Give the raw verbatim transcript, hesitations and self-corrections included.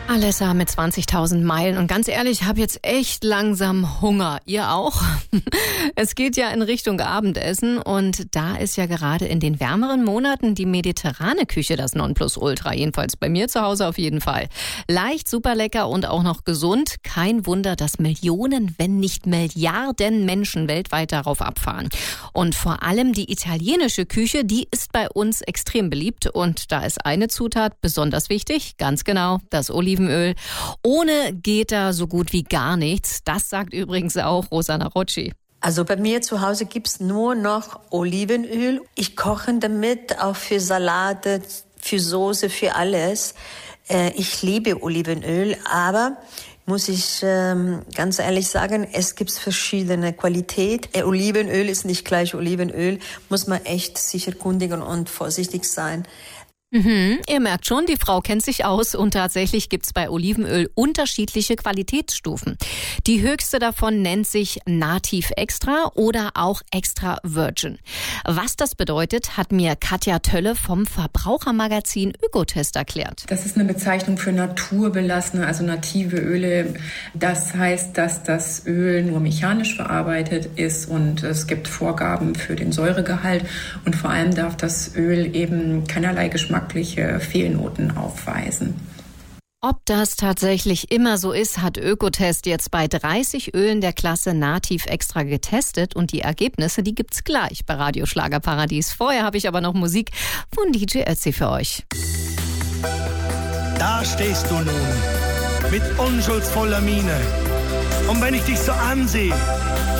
Alessa mit zwanzigtausend Meilen. Und ganz ehrlich, ich habe jetzt echt langsam Hunger. Ihr auch? Es geht ja in Richtung Abendessen. Und da ist ja gerade in den wärmeren Monaten die mediterrane Küche das Nonplusultra. Jedenfalls bei mir zu Hause auf jeden Fall. Leicht, super lecker und auch noch gesund. Kein Wunder, dass Millionen, wenn nicht Milliarden Menschen weltweit darauf abfahren. Und vor allem die italienische Küche, die ist bei uns extrem beliebt. Und da ist eine Zutat besonders wichtig. Ganz genau, das Olivenöl. Olivenöl. Ohne geht da so gut wie gar nichts. Das sagt übrigens auch Rosanna Rocci. Also bei mir zu Hause gibt's nur noch Olivenöl. Ich koche damit auch für Salate, für Soße, für alles. Ich liebe Olivenöl, aber muss ich ähm, ganz ehrlich sagen, es gibt verschiedene Qualität. Olivenöl ist nicht gleich Olivenöl, muss man echt sich erkundigen und vorsichtig sein. Mhm, ihr merkt schon, die Frau kennt sich aus und tatsächlich gibt's bei Olivenöl unterschiedliche Qualitätsstufen. Die höchste davon nennt sich Nativ Extra oder auch Extra Virgin. Was das bedeutet, hat mir Katja Tölle vom Verbrauchermagazin Ökotest erklärt. Das ist eine Bezeichnung für naturbelassene, also native Öle. Das heißt, dass das Öl nur mechanisch verarbeitet ist und es gibt Vorgaben für den Säuregehalt und vor allem darf das Öl eben keinerlei Geschmack Fehlnoten aufweisen. Ob das tatsächlich immer so ist, hat Ökotest jetzt bei dreißig Ölen der Klasse Nativ Extra getestet und die Ergebnisse, die gibt's gleich bei Radio Schlagerparadies. Vorher habe ich aber noch Musik von D J Ötzi für euch. Da stehst du nun mit unschuldsvoller Miene und wenn ich dich so ansehe,